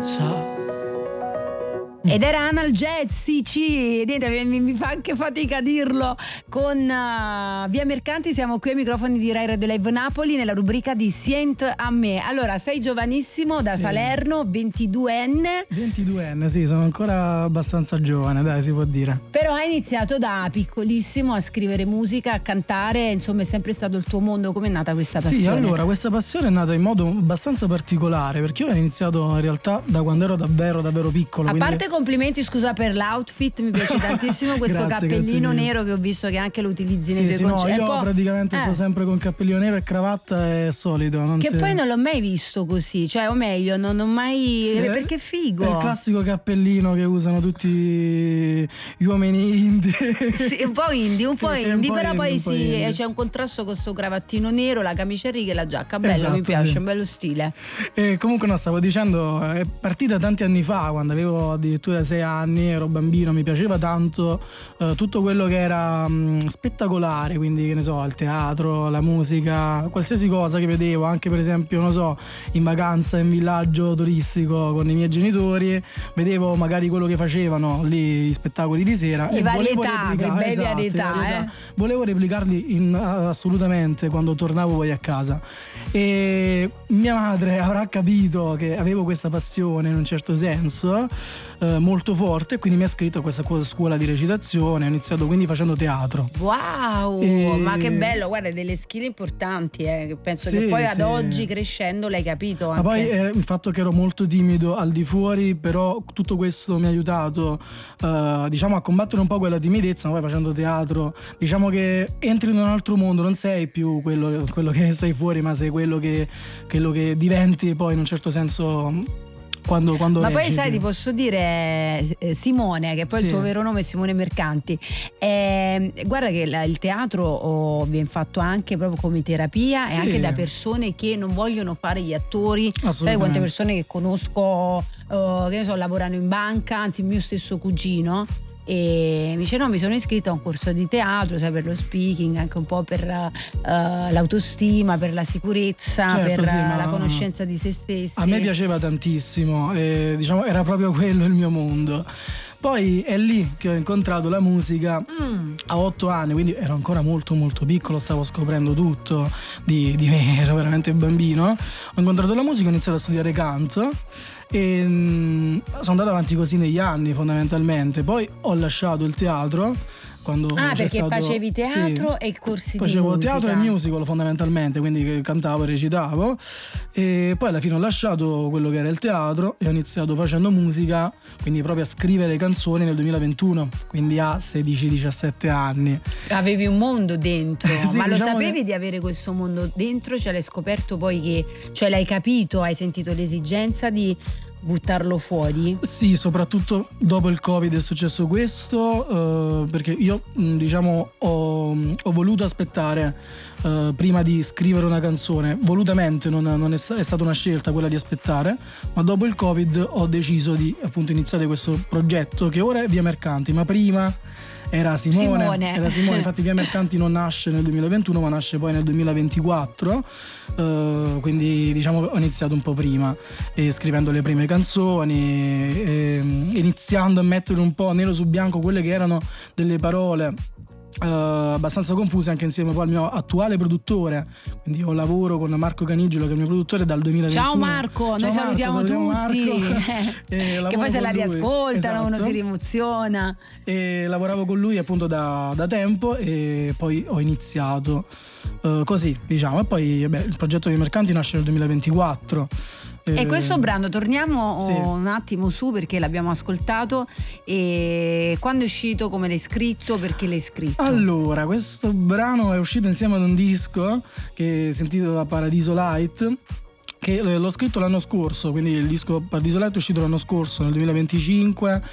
Ciao. Ed era Analgesici, sì, mi fa anche fatica a dirlo, con Via Mercanti. Siamo qui ai microfoni di Rai Radio Live Napoli nella rubrica di Sient a me. Allora, sei giovanissimo, da Salerno, 22enne. 22enne, sì, sono ancora abbastanza giovane, dai, si può dire. Però hai iniziato da piccolissimo a scrivere musica, a cantare, insomma è sempre stato il tuo mondo. Com'è nata questa passione? Sì, allora, questa passione è nata in modo abbastanza particolare, perché io ho iniziato in realtà da quando ero davvero piccolo. A parte complimenti, scusa per l'outfit, mi piace tantissimo questo cappellino nero che ho visto che anche lo utilizzi nei tuoi concerti. No, io praticamente sto sempre con cappellino nero e cravatta e solito. Poi non l'ho mai visto così, cioè, o meglio, non ho mai... perché è figo. È il classico cappellino che usano tutti gli uomini indie. Sì, un po' indie, però poi c'è un contrasto con questo cravattino nero, la camicia a righe e la giacca. Bello, esatto, mi piace, un bello stile. E comunque stavo dicendo, è partita tanti anni fa, quando avevo addirittura 6 anni, ero bambino, mi piaceva tanto tutto quello che era spettacolare, quindi che ne so, il teatro, la musica, qualsiasi cosa che vedevo, anche per esempio, non so, in vacanza in villaggio turistico con i miei genitori, vedevo magari quello che facevano lì, gli spettacoli di sera, e varietà, volevo replicarli assolutamente quando tornavo poi a casa. E mia madre avrà capito che avevo questa passione in un certo senso molto forte, e quindi mi ha iscritto a questa scuola di recitazione. Ho iniziato quindi facendo teatro. Wow, ma che bello, guarda, delle skill importanti, penso che poi ad oggi crescendo l'hai capito anche. Ma poi il fatto che ero molto timido al di fuori, però tutto questo mi ha aiutato diciamo a combattere un po' quella timidezza. Ma poi facendo teatro, diciamo che entri in un altro mondo, non sei più quello che sei fuori, ma sei quello che diventi poi in un certo senso quando ma poi sai, ti posso dire Simone, che poi il tuo vero nome è Simone Mercanti, guarda che il teatro viene fatto anche proprio come terapia e anche da persone che non vogliono fare gli attori. Sai quante persone che conosco che ne so, lavorano in banca, anzi il mio stesso cugino, e mi dice no, mi sono iscritta a un corso di teatro, sai, per lo speaking, anche un po' per l'autostima, per la sicurezza, per la conoscenza di se stessi. A me piaceva tantissimo, diciamo era proprio quello il mio mondo. Poi è lì che ho incontrato la musica a 8 anni, quindi ero ancora molto piccolo, stavo scoprendo tutto di me, ero veramente bambino. Ho incontrato la musica, ho iniziato a studiare canto e sono andato avanti così negli anni fondamentalmente. Poi ho lasciato il teatro quando perché facevi teatro e corsi di musica. Facevo teatro e musical fondamentalmente, quindi cantavo e recitavo, e poi alla fine ho lasciato quello che era il teatro e ho iniziato facendo musica, quindi proprio a scrivere canzoni nel 2021, quindi a 16-17 anni. Avevi un mondo dentro, ma lo sapevi di avere questo mondo dentro? Cioè l'hai scoperto poi cioè l'hai capito, hai sentito l'esigenza di buttarlo fuori? Sì, soprattutto dopo il Covid è successo questo, perché io diciamo ho voluto aspettare prima di scrivere una canzone, volutamente, non è stata una scelta quella di aspettare, ma dopo il Covid ho deciso di appunto iniziare questo progetto che ora è Via Mercanti, ma prima era Simone. Infatti Via Mercanti non nasce nel 2021 ma nasce poi nel 2024, quindi diciamo ho iniziato un po' prima, scrivendo le prime canzoni, iniziando a mettere un po' nero su bianco quelle che erano delle parole abbastanza confuse, anche insieme poi al mio attuale produttore. Quindi io lavoro con Marco Canigelo, che è il mio produttore dal 2021. Ciao Marco, noi salutiamo tutti che poi se la riascoltano, uno si riemoziona. E lavoravo con lui appunto da tempo, e poi ho iniziato così, diciamo, e poi il progetto dei Mercanti nasce nel 2024. E questo brano, torniamo un attimo su, perché l'abbiamo ascoltato, e quando è uscito, come l'hai scritto, perché l'hai scritto? Allora, questo brano è uscito insieme ad un disco che si intitola Paradiso Light, che l'ho scritto l'anno scorso, quindi il disco Paradiso Light è uscito l'anno scorso, nel 2025,